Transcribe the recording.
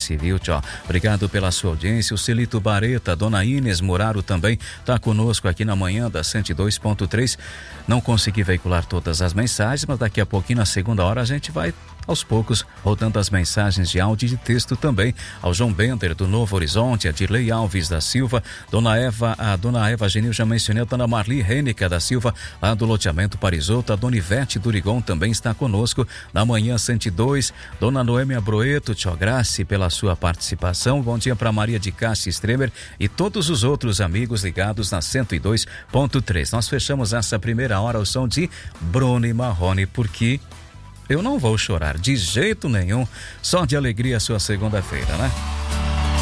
agradece, viu, tchau? Obrigado pela sua audiência. O Celito Bareta, Dona Inês Muraro também está conosco aqui na manhã da 102.3. Não consegui veicular todas as mensagens, mas daqui a pouquinho, na segunda hora, a gente vai aos poucos rodando as mensagens de áudio e de texto também. Ao João Bender do Novo Horizonte, a Dirley Alves da Silva, a Dona Eva Genil, já mencionei, a Dona Marli Rênica da Silva, lá do loteamento Parisoto, a Dona Ivete Durigon também está conosco na manhã 102. Dona Noêmia Broeto, tchau, Grace, pela sua participação. Bom dia para Maria de Cássia Stremer e todos os outros amigos ligados na 102.3. Nós fechamos essa primeira hora ao som de Bruno e Marrone, porque eu não vou chorar de jeito nenhum, só de alegria a sua segunda-feira, né?